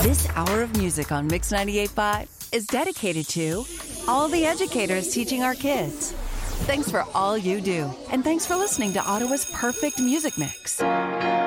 This hour of music on Mix 98.5 is dedicated to all the educators teaching our kids. Thanks for all you do, and thanks for listening to Ottawa's Perfect Music Mix.